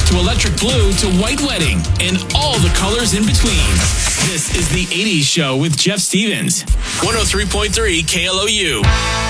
to electric blue to white wedding and all the colors in between. This is the 80s Show with Jeff Stevens. 103.3 KLOU.